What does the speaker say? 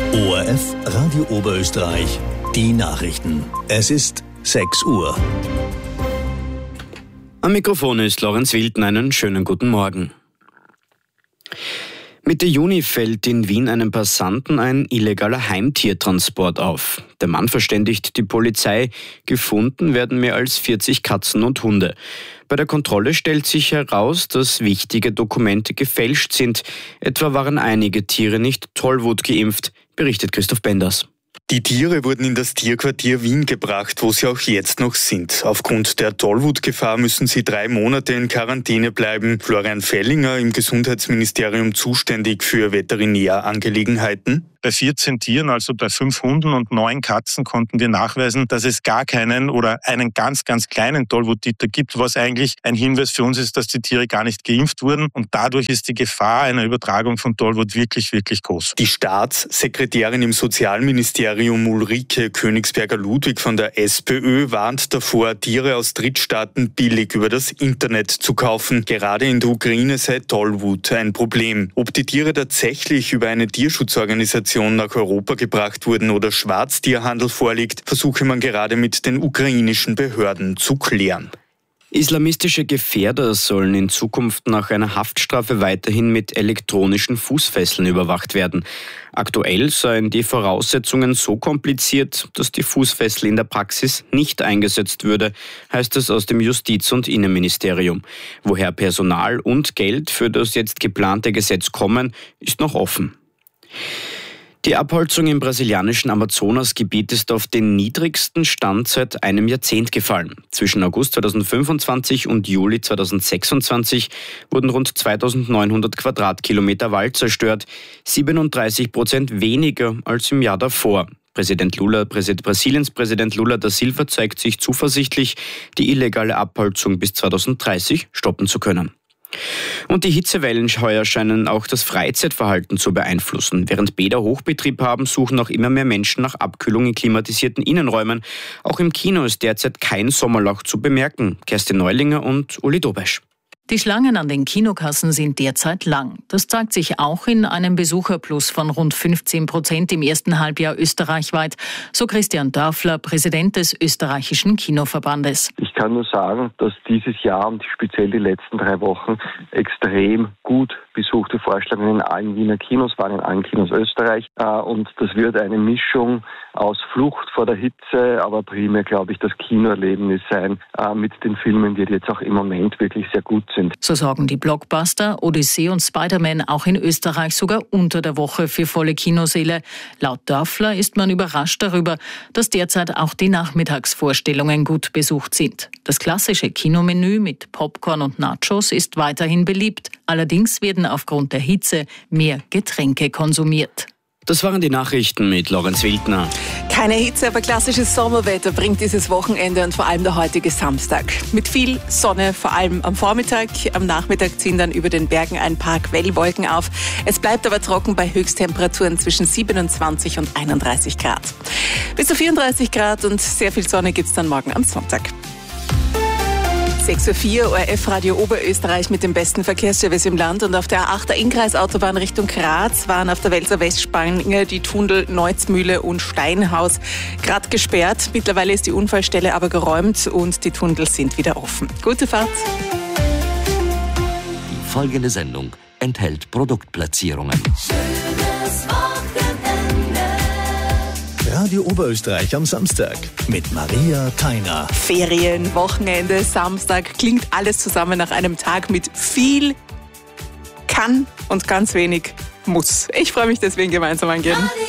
ORF Radio Oberösterreich, die Nachrichten. Es ist 6 Uhr. Am Mikrofon ist Lorenz Wilden. Einen schönen guten Morgen. Mitte Juni fällt in Wien einem Passanten ein illegaler Heimtiertransport auf. Der Mann verständigt die Polizei. Gefunden werden mehr als 40 Katzen und Hunde. Bei der Kontrolle stellt sich heraus, dass wichtige Dokumente gefälscht sind. Etwa waren einige Tiere nicht Tollwut geimpft, berichtet Christoph Benders. Die Tiere wurden in das Tierquartier Wien gebracht, wo sie auch jetzt noch sind. Aufgrund der Tollwutgefahr müssen sie 3 Monate in Quarantäne bleiben. Florian Fellinger, im Gesundheitsministerium zuständig für Veterinärangelegenheiten. Bei 14 Tieren, also bei 5 Hunden und 9 Katzen, konnten wir nachweisen, dass es gar keinen oder einen ganz, ganz kleinen Tollwuttiter gibt, was eigentlich ein Hinweis für uns ist, dass die Tiere gar nicht geimpft wurden. Und dadurch ist die Gefahr einer Übertragung von Tollwut wirklich, wirklich groß. Die Staatssekretärin im Sozialministerium Ulrike Königsberger-Ludwig von der SPÖ warnt davor, Tiere aus Drittstaaten billig über das Internet zu kaufen. Gerade in der Ukraine sei Tollwut ein Problem. Ob die Tiere tatsächlich über eine Tierschutzorganisation nach Europa gebracht wurden oder Schwarztierhandel vorliegt, versuche man gerade mit den ukrainischen Behörden zu klären. Islamistische Gefährder sollen in Zukunft nach einer Haftstrafe weiterhin mit elektronischen Fußfesseln überwacht werden. Aktuell seien die Voraussetzungen so kompliziert, dass die Fußfessel in der Praxis nicht eingesetzt würde, heißt es aus dem Justiz- und Innenministerium. Woher Personal und Geld für das jetzt geplante Gesetz kommen, ist noch offen. Die Abholzung im brasilianischen Amazonasgebiet ist auf den niedrigsten Stand seit einem Jahrzehnt gefallen. Zwischen August 2025 und Juli 2026 wurden rund 2900 Quadratkilometer Wald zerstört, 37% weniger als im Jahr davor. Brasiliens Präsident Lula da Silva zeigt sich zuversichtlich, die illegale Abholzung bis 2030 stoppen zu können. Und die Hitzewellen heuer scheinen auch das Freizeitverhalten zu beeinflussen. Während Bäder Hochbetrieb haben, suchen auch immer mehr Menschen nach Abkühlung in klimatisierten Innenräumen. Auch im Kino ist derzeit kein Sommerloch zu bemerken. Kerstin Neulinger und Uli Dobesch. Die Schlangen an den Kinokassen sind derzeit lang. Das zeigt sich auch in einem Besucherplus von rund 15% im ersten Halbjahr österreichweit, so Christian Dörfler, Präsident des österreichischen Kinoverbandes. Ich kann nur sagen, dass dieses Jahr und speziell die letzten 3 Wochen extrem gut besuchte Vorstellungen in allen Wiener Kinos waren, in allen Kinos Österreich. Und das wird eine Mischung aus Flucht vor der Hitze, aber primär, glaube ich, das Kinoerlebnis sein mit den Filmen, die jetzt auch im Moment wirklich sehr gut sind. So sorgen die Blockbuster Odyssee und Spider-Man auch in Österreich sogar unter der Woche für volle Kinosäle. Laut Dörfler ist man überrascht darüber, dass derzeit auch die Nachmittagsvorstellungen gut besucht sind. Das klassische Kinomenü mit Popcorn und Nachos ist weiterhin beliebt. Allerdings werden aufgrund der Hitze mehr Getränke konsumiert. Das waren die Nachrichten mit Lorenz Wildner. Keine Hitze, aber klassisches Sommerwetter bringt dieses Wochenende und vor allem der heutige Samstag. Mit viel Sonne, vor allem am Vormittag. Am Nachmittag ziehen dann über den Bergen ein paar Quellwolken auf. Es bleibt aber trocken bei Höchsttemperaturen zwischen 27 und 31 Grad. Bis zu 34 Grad und sehr viel Sonne gibt's dann morgen am Sonntag. 6:04 Uhr, ORF Radio Oberösterreich mit dem besten Verkehrsservice im Land. Und auf der A8er Innkreisautobahn Richtung Graz waren auf der Welser Westspange die Tunnel Neuzmühle und Steinhaus gerade gesperrt. Mittlerweile ist die Unfallstelle aber geräumt und die Tunnel sind wieder offen. Gute Fahrt. Die folgende Sendung enthält Produktplatzierungen. Schönes Wochenende. Radio Oberösterreich am Samstag mit Maria Theiner. Ferien, Wochenende, Samstag, klingt alles zusammen nach einem Tag mit viel kann und ganz wenig muss. Ich freue mich deswegen gemeinsam angehen.